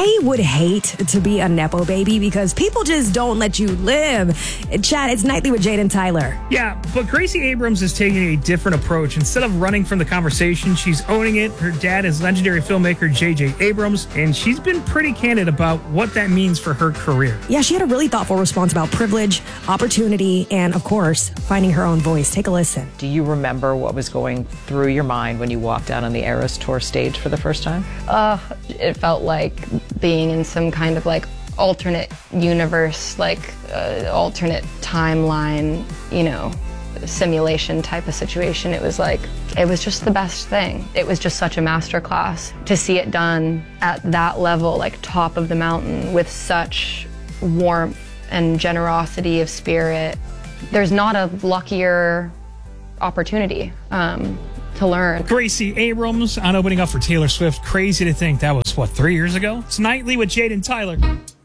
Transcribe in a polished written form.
I would hate to be a Nepo baby because people just don't let you live. Chad, it's Nightly with Jade and Tyler. Yeah, but Gracie Abrams is taking a different approach. Instead of running from the conversation, she's owning it. Her dad is legendary filmmaker J.J. Abrams, and she's been pretty candid about what that means for her career. Yeah, she had a really thoughtful response about privilege, opportunity, and, of course, finding her own voice. Take a listen. Do you remember what was going through your mind when you walked out on the Eras Tour stage for the first time? It felt like being in some kind of like alternate universe, like alternate timeline, simulation type of situation. It was just the best thing. It was just such a masterclass to see it done at that level, like top of the mountain, with such warmth and generosity of spirit. There's not a luckier opportunity to learn. Gracie Abrams on opening up for Taylor Swift. Crazy to think that was, 3 years ago? It's Nightly with Jade and Tyler.